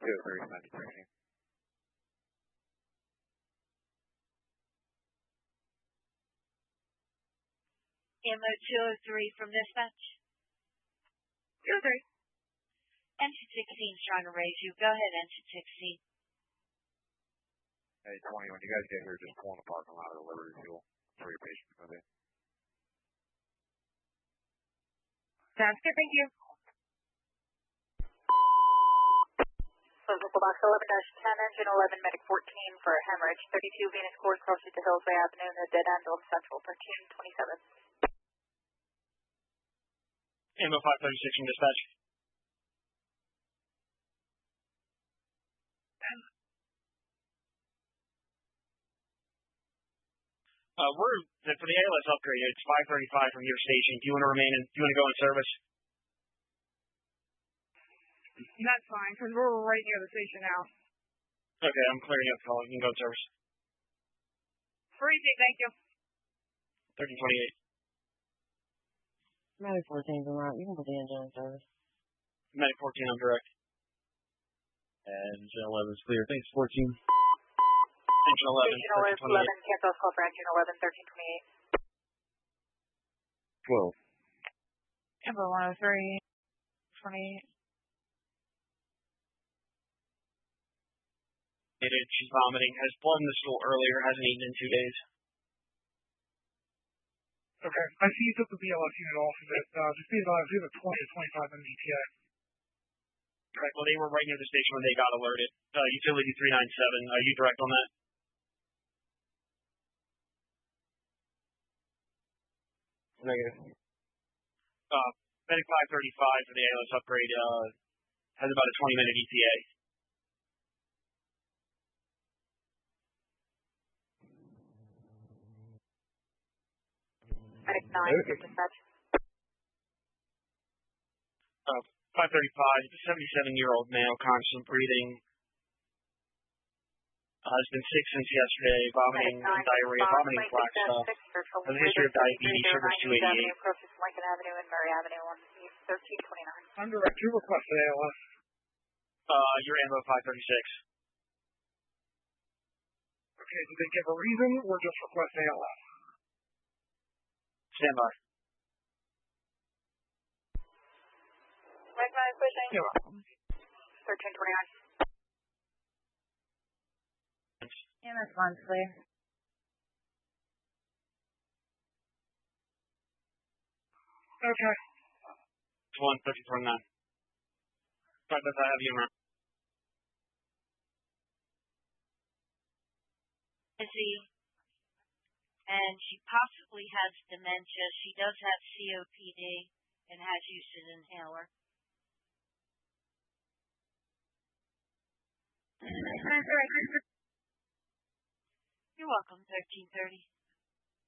Ammo 203 from dispatch. 203. Engine 16 is trying to raise you. Go ahead, Engine 16. Hey, 20, when you guys get here, just pull in the parking lot of the Liberty Fuel. That's where your patient's going to be. Sounds good, thank you. Physical box 11-10, engine 11, medic 14 for hemorrhage, 32 Venus Court, crosses to Hillsway Avenue in the dead end of Central, 1327. Ammo 536 from dispatch. For the ALS upgrade, it's 535 from your station. Do you want to go in service? That's fine, because we're right near the station now. Okay, I'm clearing up the call. You can go in service. Freezy, thank you. 1328. Medic 14 from out. You can put the engine in service. Medic 14 on direct. Engine 11 is clear. Thanks, 14. Engine 11, Station 11, cancel call for engine 11, 1328. 12. Amber 103, 28. She's vomiting. Has blood in the stool earlier. Hasn't eaten in 2 days. Okay. I see you took the BLS unit off of it. Just be advised, we have a 20 to 25 minute ETA. Correct. Well, they were right near the station when they got alerted. Utility 397. Are you direct on that? Negative. Medic 535 for the ALS upgrade has about a 20-minute ETA. Medic 9, your dispatch. 535, a 77-year-old male, constant breathing. Has been sick since yesterday, vomiting and diarrhea, vomiting black stuff. Has a history of diabetes, sugar's 288. Approaches Lincoln Avenue and Murray Avenue on 1329. I'm direct. You requested ALS. Your ammo 536. Okay, did they give a reason or just request ALS? Stand by. Recognize pushing. You're welcome. 1329. Yeah, that's fine, clear. Okay. 1329. Right, that's I have you around. Busy. And she possibly has dementia. She does have COPD and has used an inhaler. You're welcome, 1330.